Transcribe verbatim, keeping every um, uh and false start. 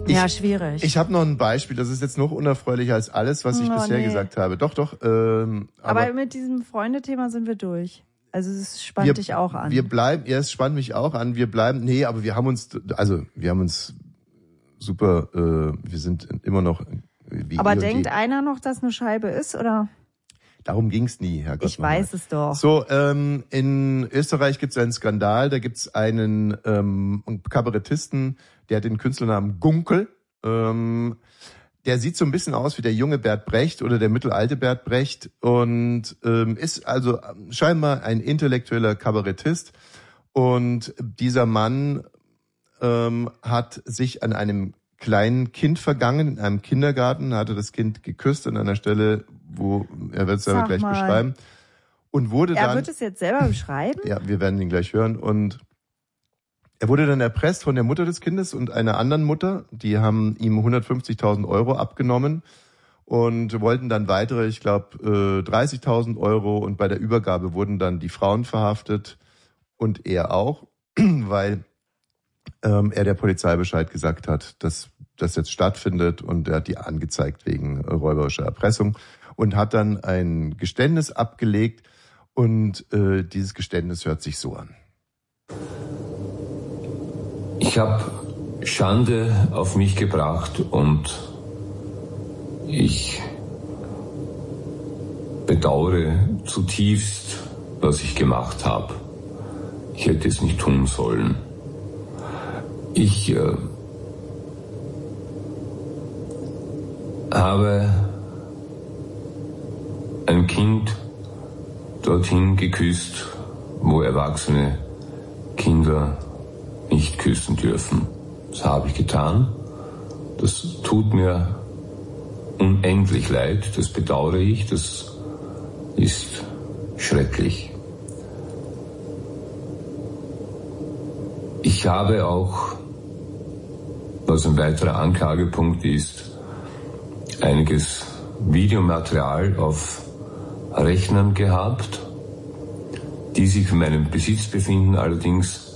Ich, ja, schwierig. Ich habe noch ein Beispiel, das ist jetzt noch unerfreulicher als alles, was ich oh, bisher nee. gesagt habe. Doch, doch. Ähm, aber, aber mit diesem Freundethema sind wir durch. Also es spannt wir, dich auch an. Wir bleiben, ja, es spannt mich auch an. Wir bleiben, nee, aber wir haben uns, also wir haben uns super, äh, wir sind immer noch wie aber eh denkt einer noch, dass eine Scheibe ist, oder? Darum ging's nie, Herr Gott. Ich weiß es doch. So, ähm, in Österreich gibt's einen Skandal. Da gibt's einen ähm, Kabarettisten, der hat den Künstlernamen Gunkel. Ähm, der sieht so ein bisschen aus wie der junge Bert Brecht oder der mittelalte Bert Brecht und ähm, ist also scheinbar ein intellektueller Kabarettist. Und dieser Mann ähm, hat sich an einem kleinen Kind vergangen, in einem Kindergarten, hatte das Kind geküsst an einer Stelle, wo, er wird es aber gleich mal. beschreiben, und wurde er dann... Er wird es jetzt selber beschreiben? Ja, wir werden ihn gleich hören, und er wurde dann erpresst von der Mutter des Kindes und einer anderen Mutter, die haben ihm hundertfünfzigtausend Euro abgenommen und wollten dann weitere, ich glaube, dreißigtausend Euro, und bei der Übergabe wurden dann die Frauen verhaftet und er auch, weil ähm, er der Polizei Bescheid gesagt hat, dass das jetzt stattfindet, und er hat die angezeigt wegen räuberischer Erpressung und hat dann ein Geständnis abgelegt, und äh, dieses Geständnis hört sich so an. Ich habe Schande auf mich gebracht und ich bedauere zutiefst, was ich gemacht habe. Ich hätte es nicht tun sollen. Ich äh, habe ein Kind dorthin geküsst, wo erwachsene Kinder nicht küssen dürfen. Das habe ich getan. Das tut mir unendlich leid, das bedauere ich, das ist schrecklich. Ich habe auch, was ein weiterer Anklagepunkt ist, einiges Videomaterial auf Rechnern gehabt, die sich in meinem Besitz befinden, allerdings